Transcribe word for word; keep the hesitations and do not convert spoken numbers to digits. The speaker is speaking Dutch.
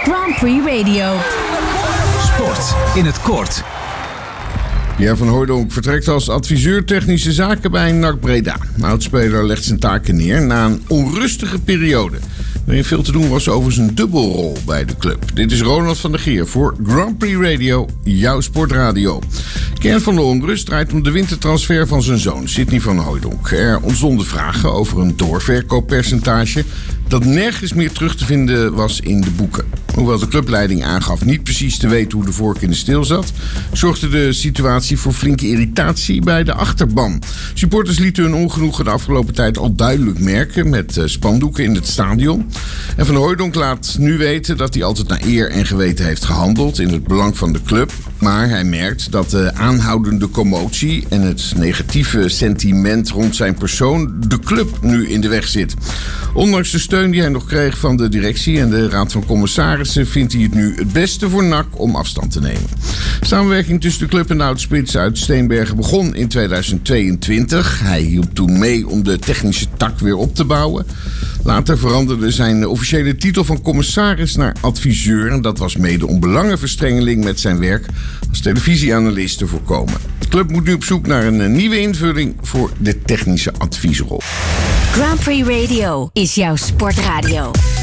Grand Prix Radio. Sport in het kort. Pierre van Hooijdonk vertrekt als adviseur technische zaken bij N A C Breda. De oudspeler legt zijn taken neer na een onrustige periode, waarin veel te doen was over zijn dubbelrol bij de club. Dit is Ronald van der Geer voor Grand Prix Radio, jouw sportradio. Kern van de onrust draait om de wintertransfer van zijn zoon, Sidney van Hooijdonk. Er ontstonden vragen over een doorverkooppercentage dat nergens meer terug te vinden was in de boeken. Hoewel de clubleiding aangaf niet precies te weten hoe de vork in de steel zat, zorgde de situatie voor flinke irritatie bij de achterban. Supporters lieten hun ongenoegen de afgelopen tijd al duidelijk merken met spandoeken in het stadion. En Van Hooijdonk laat nu weten dat hij altijd naar eer en geweten heeft gehandeld in het belang van de club. Maar hij merkt dat de aanhoudende commotie en het negatieve sentiment rond zijn persoon de club nu in de weg zit. Ondanks de steun die hij nog kreeg van de directie en de raad van commissarissen vindt hij het nu het beste voor N A C om afstand te nemen. Samenwerking tussen de club en de oudspits uit Steenbergen begon in tweeduizend tweeëntwintig. Hij hielp toen mee om de technische tak weer op te bouwen. Later veranderde zijn officiële titel van commissaris naar adviseur. En dat was mede om belangenverstrengeling met zijn werk als televisieanalist te voorkomen. De club moet nu op zoek naar een nieuwe invulling voor de technische adviesrol. Grand Prix Radio is jouw sportradio.